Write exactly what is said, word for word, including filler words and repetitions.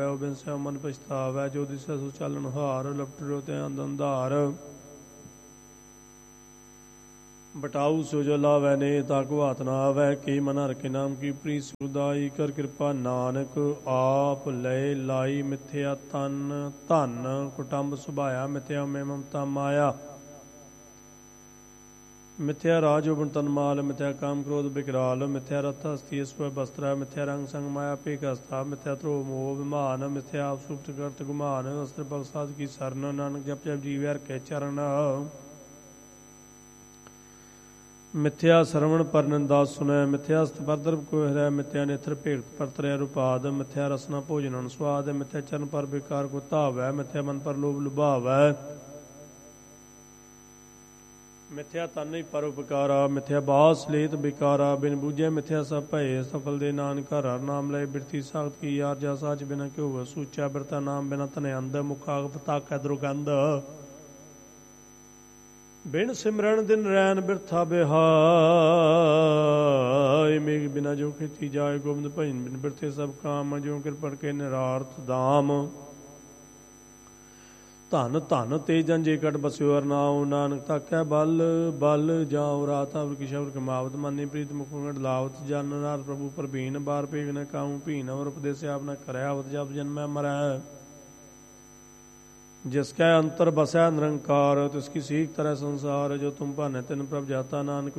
ਬਿਨਸਿਆ ਮਨ ਪਛਤਾਵੈ, ਜੋ ਦਿਸੈ ਸੋ ਚਾਲਨ ਹਾਰ, ਲਪਟਿਓ ਤੇ ਅੰਧਾਰ। ਬਟਾਊ ਸੋ ਜੋ ਲਾਵੈ ਨੇ, ਤਾ ਕੋ ਹਾਥ ਨਾ ਆਵੈ। ਕੀ ਮਨ ਹਰਿ ਕੇ ਨਾਮ ਕੀ ਪ੍ਰੀਤ ਸੁਖਦਾਈ, ਕਰ ਕਿਰਪਾ ਨਾਨਕ ਆਪ ਲਏ ਲਾਈ। ਮਿਥਿਆ ਤਨ ਧਨ ਕੁਟੰਬ ਸੁਭਾਇਆ, ਮਿਥਿਆ ਮੇ ਮਮਤਾ ਮਾਇਆ। ਮਿਥਿਆ ਰਾਜ ਜੋਬਨ ਤਨ ਮਾਲ, ਮਿਥਿਆ ਕਾਮ ਕ੍ਰੋਧ ਬਿਕਰਾਲ। ਮਿਥਿਆ ਰਥ ਹਸਤੀ ਸਵੈ ਬਸਤਰਾ, ਮਿਥਿਆ ਰੰਗ ਸੰਗ ਮਾਇਆ ਭੇਖ ਹਸਤਾ। ਮਿਥਿਆ ਧਰੋ ਮੋਹ ਵਿਮਾਨ, ਮਿਥਿਆ ਆਪ ਸੁਪਤ ਕਰਤ ਗੁਮਾਨ। ਅਸਤਰ ਬਲ ਸਾਧ ਕੀ ਸਰਨ, ਨਾਨਕ ਜਪ ਜਪ ਜੀਵ ਹਰਿ ਕੇ ਚਰਨ। ਮਿਥਿਆ ਸਰਵਣ ਪਰ ਨਿੰਦਾ ਸੁਨੈ, ਮਿਥਿਆ ਹਸਤ ਪਰ ਦਰਬ ਕੋ ਹਰੈ। ਮਿਥਿਆ ਨੇਤਰ ਭੇਟ ਪਰ ਤਰਿਆ ਰੁਪਾਦ, ਮਿਥਿਆ ਰਸਨਾ ਭੋਜਨ ਅਨੁਸਵਾਦ। ਮਿਥਿਆ ਚਰਨ ਪਰ ਬੇਕਾਰ ਕੋ ਧਾਵੈ, ਮਿਥਿਆ ਮਨ ਪਰ ਲੋਭ ਲੁਭਾਵੈ। ਮਿਥਿਆ ਤਨ ਹੀ ਪਰ ਉਪਕਾਰਾ, ਮਿਥਿਆ ਬਾਸ ਲੇਤ ਬਿਕਾਰਾ। ਬਿਨ ਬੂਝੈ ਮਿਥਿਆ ਸਭ ਭਏ, ਸਫਲ ਦੇ ਨਾਨਕ ਹਰਿ ਨਾਮ ਲਏ। ਬਿਰਤੀ ਸਾਖਤ ਕੀ ਯਾਰ ਜਾ ਸਾਚ, ਬਿਨਾ ਘਿਓ ਸੂਚਾ। ਬਿਰਤਾ ਨਾਮ ਬਿਨਾ ਧਨਿ ਅੰਧ, ਮੁਖਾ ਫਤਾਕੈ ਦੁਰਗੰਧ। ਬਿਨ ਸਿਮਰਨ ਦਿਨ ਰੈਨ ਬਿਰਥਾ ਬਿਹਾਇ, ਮੇਘ ਬਿਨਾ ਜੋ ਖੇਤੀ ਜਾਏ। ਗੋਬਿੰਦ ਭਜਨ ਬਿਨ ਬਿਰਥੇ ਸਭ ਕਾਮ, ਜੋ ਕਿਰਪੜ ਕੇ ਨਿਰਾਰਥ ਦਾਮ। ਧਨ ਧਨ ਤੇ ਜੰਜੇ ਕਟ ਬਸਿਓ ਹਰਿ ਨਾਉ, ਨਾਨਕ ਤਾਕੈ ਬਲ ਬਲ ਜਾਉ। ਰਾਤ ਅਵਰ ਕੀ ਸ਼ਬਦ ਕਮਾਵਤ, ਮਾਨੀ ਪ੍ਰੀਤ ਮੁਖਗੜ ਲਾਵਤ। ਜਨ ਨਾਰ ਪ੍ਰਭੂ ਪਰਬੀਨ, ਬਾਰ ਭੇਗ ਨ ਕਾਉ ਭੀਨ। ਅਵਰ ਉਪਦੇਸ ਆਪ ਨ ਕਰੈ, ਅਵਤ ਜਪ ਜਨਮੈ ਮਰੈ। ਜਿਸ ਕੈ ਅੰਤਰ ਬਸੈ ਨਿਰੰਕਾਰ, ਤਿਸ ਕੀ ਸੀਖ ਤਰੈ ਸੰਸਾਰ। ਜੋ ਤੁਮ ਭਾਨੈ ਤਿਨ ਪ੍ਰਭ ਜਾਤਾ, ਨਾਨਕ